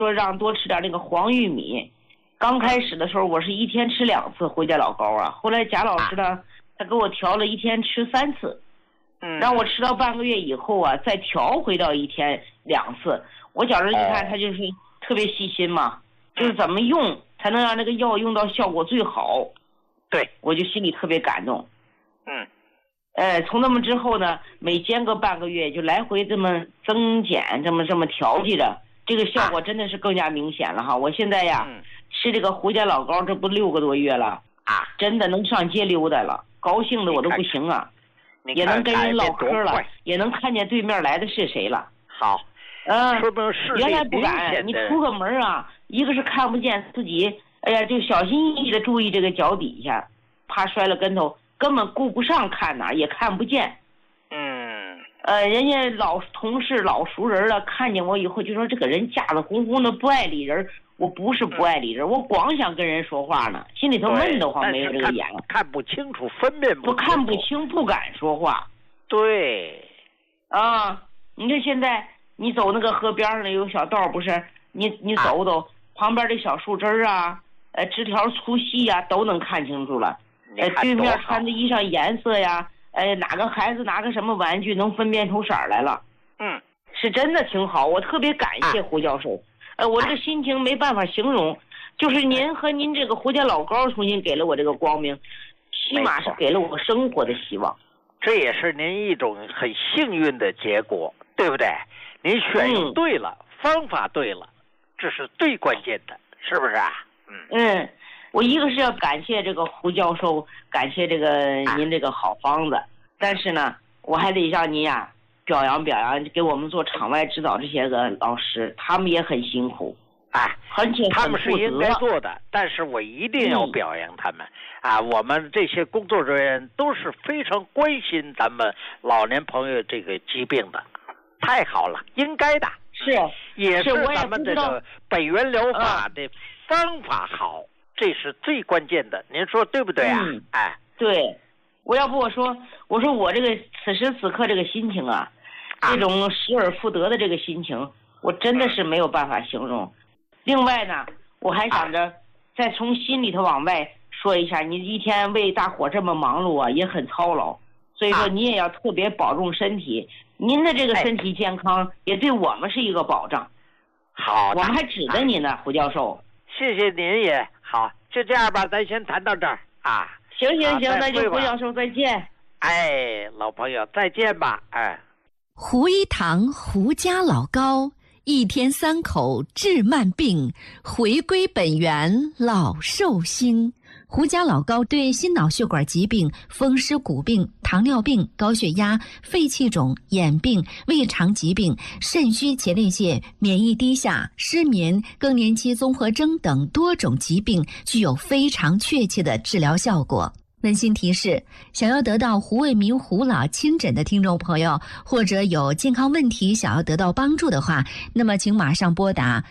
说让多吃点那个黄玉米。刚开始的时候我是一天吃2次回家老高啊，后来贾老师呢他给我调了一天吃3次，让我吃到半个月以后啊再调回到一天2次。我觉着你看他就是特别细心嘛，就是怎么用才能让这个药用到效果最好。 对， 我就心里特别感动。从那么之后呢，每间隔半个月就来回这么增减，这么调剂着，这个效果真的是更加明显了哈。我现在呀吃这个回家老高，这不6个多月了啊，真的能上街溜达了，高兴的我都不行啊。也能跟人唠嗑了，也能看见对面来的是谁了。 好， 原来不敢，你出个门啊，一个是看不见自己，哎呀，就小心翼翼的注意这个脚底下，怕摔了跟头，根本顾不上看哪，也看不见。人家老同事老熟人了，看见我以后就说这个人架子红红的不爱理人。我不是不爱理人，我光想跟人说话呢，心里头闷得慌，没有这个眼， 看不清楚，分辨不清楚， 我看不清，不敢说话。 对， 你看现在你走那个河边上有小道，不是你走走，旁边的小树枝啊，枝条粗细呀，都能看清楚了。对面穿的衣裳颜色呀，哪个孩子拿个什么玩具，能分辨出色来了。是真的挺好，我特别感谢胡教授。我这个心情没办法形容，就是您和您这个胡家老高重新给了我这个光明，起码是给了我生活的希望。 这也是您一种很幸运的结果，对不对？您选用对了，方法对了，这是最关键的，是不是啊？ 我一个是要感谢这个胡教授，感谢这个您这个好方子，但是呢，我还得让您呀表扬表扬，给我们做场外指导这些个老师，他们也很辛苦，而且他们是应该做的，但是我一定要表扬他们我们这些工作人员都是非常关心咱们老年朋友这个疾病的，太好了，应该的，也是咱们这个北元疗法的方法好，这是最关键的，您说对不对啊？ 对。我要不我说我这个此时此刻这个心情啊，这种失而复得的这个心情，我真的是没有办法形容。另外呢，我还想着再从心里头往外说一下，你一天为大伙这么忙碌啊，也很操劳，所以说你也要特别保重身体。您的这个身体健康也对我们是一个保障。 好， 我们还指着你呢，胡教授。 谢谢您也好，就这样吧，咱先谈到这儿行，那就胡教授再见。 老朋友再见吧。 胡一堂胡家老高，一天3口治慢病，回归本源老寿星。胡家老高对心脑血管疾病、风湿骨病、糖尿病、高血压、肺气肿、眼病、胃肠疾病、肾虚前列腺、免疫低下、失眠、更年期综合征等多种疾病具有非常确切的治疗效果。温馨提示，想要得到胡卫民胡老亲诊的听众朋友，或者有健康问题想要得到帮助的话，那么请马上拨打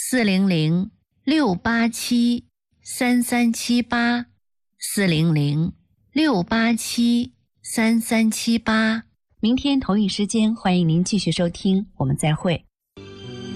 400-687-3378 400-687-3378。明天同一时间，欢迎您继续收听，我们再会。